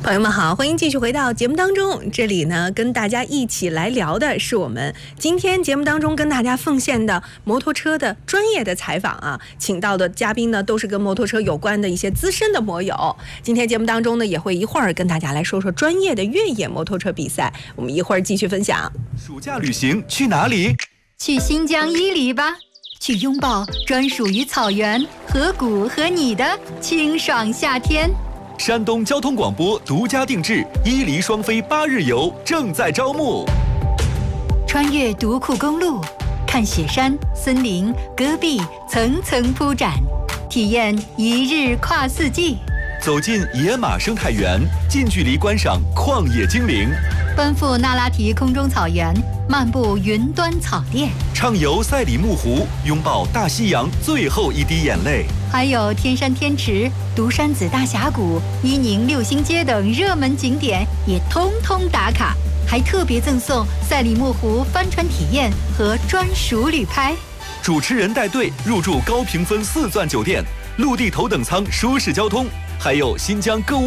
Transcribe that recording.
朋友们好，欢迎继续回到节目当中。这里呢，跟大家一起来聊的是我们今天节目当中跟大家奉献的摩托车的专业的采访啊，请到的嘉宾呢都是跟摩托车有关的一些资深的摩友。今天节目当中呢，也会一会儿跟大家来说说专业的越野摩托车比赛。我们一会儿继续分享。 暑假旅行去哪里？ 去新疆伊犁吧，去拥抱专属于草原、河谷和你的清爽夏天。 山东交通广播独家定制伊犁双飞8日游正在招募。 穿越独库公路，看雪山、森林、戈壁层层铺展，体验一日跨四季。 走进野马生态园，近距离观赏旷野精灵。 奔赴那拉提空中草原，漫步云端草甸。 畅游赛里木湖，拥抱大西洋最后一滴眼泪。 还有天山天池、独山子大峡谷、伊宁六星街等热门景点也通通打卡，还特别赠送赛里木湖帆船体验和专属旅拍。 主持人带队入住高评分4钻酒店，陆地头等舱舒适交通，还有新疆购物